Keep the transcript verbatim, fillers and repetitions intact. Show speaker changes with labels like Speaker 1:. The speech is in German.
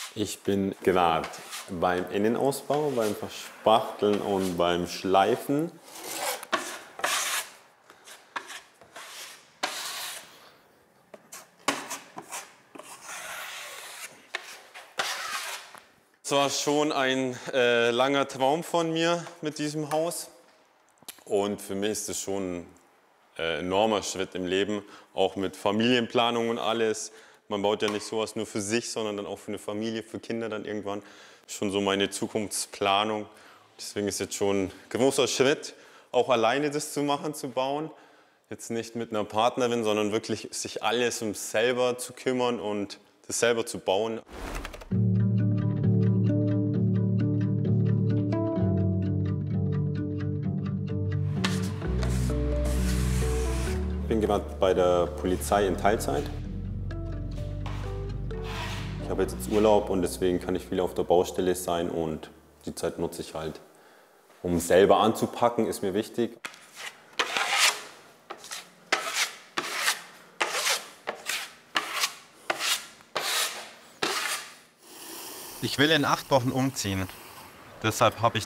Speaker 1: Ich bin gerade beim Innenausbau, beim Verspachteln und beim Schleifen. Es war schon ein äh, langer Traum von mir mit diesem Haus. Und für mich ist es schon ein äh, enormer Schritt im Leben, auch mit Familienplanung und alles. Man baut ja nicht sowas nur für sich, sondern dann auch für eine Familie, für Kinder dann irgendwann. Schon so meine Zukunftsplanung. Deswegen ist jetzt schon ein großer Schritt, auch alleine das zu machen, zu bauen. Jetzt nicht mit einer Partnerin, sondern wirklich sich alles um selber zu kümmern und das selber zu bauen. Ich bin gerade bei der Polizei in Teilzeit. Ich habe jetzt Urlaub und deswegen kann ich viel auf der Baustelle sein und die Zeit nutze ich halt, um selber anzupacken, ist mir wichtig.
Speaker 2: Ich will in acht Wochen umziehen. Deshalb habe ich